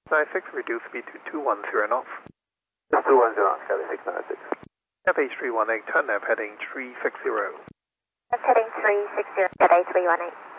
96, reduce speed to 210 knots. 210 knots, Cathay 696. Cathay 318, turn left heading 360. Left heading 360, Cathay 318.